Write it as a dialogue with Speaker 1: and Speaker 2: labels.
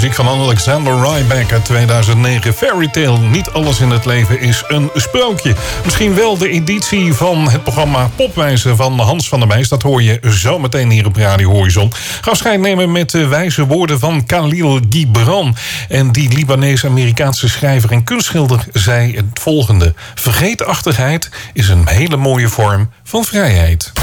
Speaker 1: Muziek van Alexander Rybak uit 2009. Fairy Tale. Niet alles in het leven is een sprookje. Misschien wel de editie van het programma Popwijze van Hans van der Meijs. Dat hoor je zo meteen hier op Radio Horizon. Ga afscheid nemen met de wijze woorden van Khalil Gibran. En die Libanees-Amerikaanse schrijver en kunstschilder zei het volgende: vergeetachtigheid is een hele mooie vorm van vrijheid.